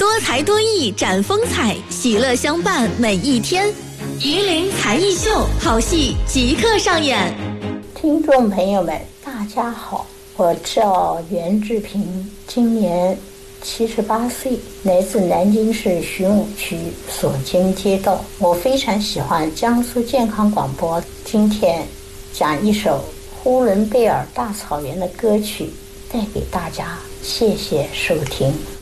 多才多艺展风采，喜乐相伴每一天。云林才艺秀，好戏即刻上演。 听众朋友们，大家好，我叫袁志平，今年78岁，来自南京市徐武区所经街道。我非常喜欢江苏健康广播，今天讲一首呼伦贝尔大草原的歌曲带给大家，谢谢收听。